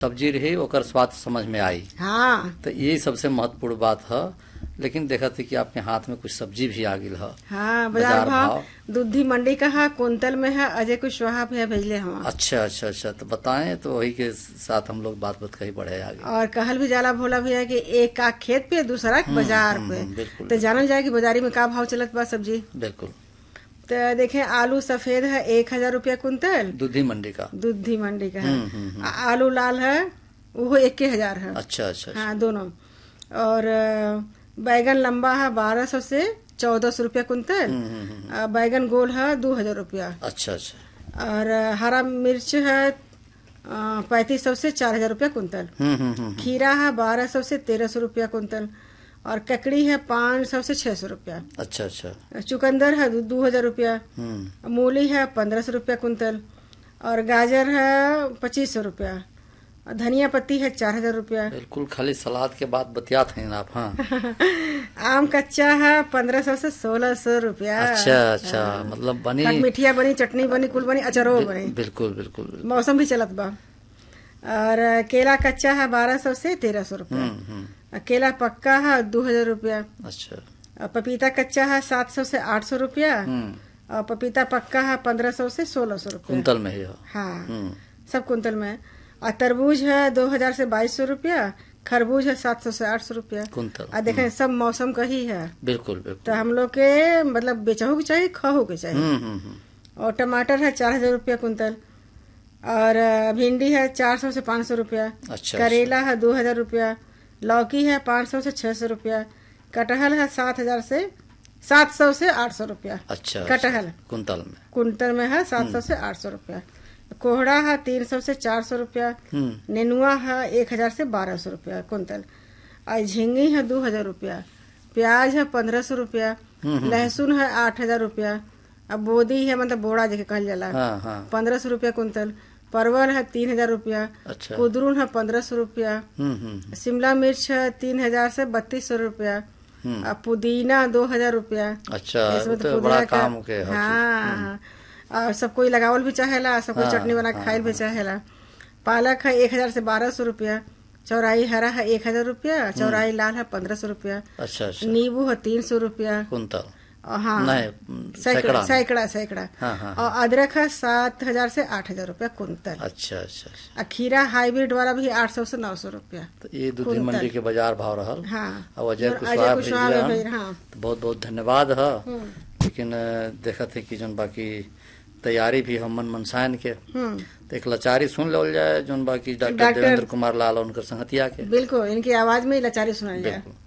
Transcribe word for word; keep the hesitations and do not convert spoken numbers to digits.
सब्जी रही ओकर स्वाद समझ में आई। हाँ तो यही सबसे महत्वपूर्ण बात है। लेकिन देखा थी कि आपके हाथ में कुछ सब्जी भी आ गिल है। हाँ बाजार भाव दूधी मंडी का है, कुंतल में है, अजय कुशवाहा भैया भेजले हम। अच्छा अच्छा अच्छा, तो बताएं तो वही के साथ हम लोग बात बात कहीं बढ़े आगे। और कहल भी जाला भोला भैया कि एक का खेत पे दूसरा के बाजार पे, तो जानल जाए कि बाजारी में का भाव चलत बा सब्जी। बिल्कुल। तो देखें आलू सफेद है एक हजार रूपया कुंतल, दूधी मंडी का दूधी मंडी का है। आलू लाल है वो एक हजार है। अच्छा अच्छा। हाँ दोनों। और बैगन लंबा है बारह सौ से चौदह सौ रूपया कुंतल। बैगन गोल है दो हजार रूपया। अच्छा अच्छा। और हरा मिर्च है पैंतीस सौ से चार हजार रूपया कुंतल। खीरा है बारह सौ से तेरह सौ रूपया कुंतल। और ककड़ी है पाँच सौ से छह सौ रूपया। अच्छा अच्छा। चुकंदर है दो हजार रूपया। मूली है पंद्रह सौ रूपया कुंतल। और गाजर है पच्चीस सौ रूपया। धनिया पत्ती है चार हजार रूपया। बिल्कुल, खाली सलाद के बाद बतियात हैं आप। हाँ आम कच्चा है पंद्रह सौ से सोलह सौ रूपया। अच्छा अच्छा। मतलब बनी मिठिया बनी, चटनी बनी, कुल बनी, अचारो बनी। बिल्कुल बिल्कुल। मौसम भी चलत बा। और केला कच्चा है बारह सौ से तेरह सौ रूपया। केला पक्का है दो हजार रूपया। अच्छा। पपीता कच्चा है सात सौ से आठ सौ रूपया। और पपीता पक्का है पंद्रह सौ से सोलह सौ रूपया कुंतल में ही। हाँ सब कुंतल में। और तरबूज है दो हजार से बाईस सौ रूपया। खरबूज है सात सौ से आठ सौ रूपया कुंतल। और देखें सब मौसम का ही है। बिल्कुल बिल्कुल। तो हम लोग के मतलब बेचहू के चाहिए, खाहू के चाहिए। और टमाटर है चार हजार रूपया कुंतल। और भिंडी है चार सौ से पाँच सौ रूपया। अच्छा। करेला है दो हजार रूपया। लौकी है पाँच सौ से छह सौ रूपया। कटहल है सात हजार से सात सौ से आठ सौ रूपया। अच्छा। कटहल कुंतल में कुंतल में है सात सौ से आठ सौ रूपया। कोहड़ा है तीन सौ से चार सौ रूपया। नेनुआ है एक हजार से बारह सौ रूपया कुंतल। और झींगी है दो हजार रूपया। प्याज है पंद्रह सौ रूपया। लहसुन है आठ हजार रूपया। अब बोदी है मतलब बोड़ा जैसे कहल जाला पंद्रह सौ रूपया कुंतल। परवल है तीन हजार रूपया। अच्छा। कुदरून है पंद्रह सौ रूपया। शिमला मिर्च है तीन हजार से बत्तीस सौ रूपया। पुदीना दो हजार रूपया। अच्छा। इसमें तो बड़ा काम के। हाँ और सब कोई लगावल भी चाहेला, सब कोई चटनी बना के खाइल भी चाहेला। पालक है एक हजार से बारह सौ रूपया। चौराई हरा है एक हजार रूपया। चौराई लाल है पंद्रह सौ रूपया। अच्छा अच्छा। नींबू है तीन सौ रूपया कुंतल। हाँ सैकड़ा सैकड़ा सैकड़ा। और अदरक है सात हजार से आठ हजार रूपया कुंतल। अच्छा अच्छा। खीरा हाइब्रिड वाला भी आठ सौ से नौ सौ रूपया। तो ये दूधी मंडी के बाजार भाव रहल। हाँ और अजय कुशवाहा भेजले। हाँ तो बहुत बहुत धन्यवाद है। लेकिन देखा थे कि जन बाकी तैयारी भी हम मन मनसायन के तो एक लाचारी सुन लो जाए जोन बाकी डॉक्टर देवेंद्र कुमार लाल उनकर संगतिया के। बिल्कुल इनकी आवाज में लाचारी सुनाई जाए।